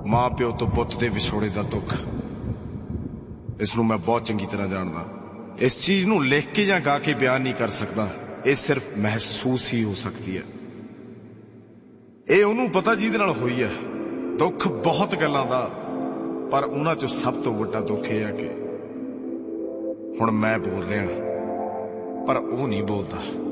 ਮਾਂ ਪਿਓ ਤੋਂ ਪੁੱਤ ਦੇ ਵਿਛੋੜੇ ਦਾ ਦੁੱਖ। ਇਸ ਨੂੰ ਮੈਂ ਬਹੁਤ ਚੰਗੀ ਤਰ੍ਹਾਂ ਜਾਣਦਾ। ਇਸ ਚੀਜ਼ ਨੂੰ ਲਿਖ ਕੇ ਜਾਂ ਗਾ ਕੇ ਬਿਆਨ ਨਹੀਂ ਕਰ ਸਕਦਾ, ਇਹ ਸਿਰਫ ਮਹਿਸੂਸ ਹੀ ਹੋ ਸਕਦੀ ਹੈ। ਇਹ ਉਹਨੂੰ ਪਤਾ ਜਿਹਦੇ ਨਾਲ ਹੋਈ ਹੈ। ਦੁੱਖ ਬਹੁਤ ਗੱਲਾਂ ਦਾ, ਪਰ ਉਹਨਾਂ ਚੋਂ ਸਭ ਤੋਂ ਵੱਡਾ ਦੁੱਖ ਇਹ ਹੈ ਕਿ ਹੁਣ ਮੈਂ ਬੋਲ ਰਿਹਾ ਪਰ ਉਹ ਨਹੀਂ ਬੋਲਦਾ।